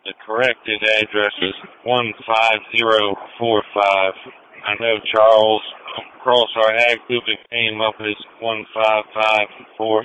The corrected address is 15045. I know Charles across our ag group came up as 1554.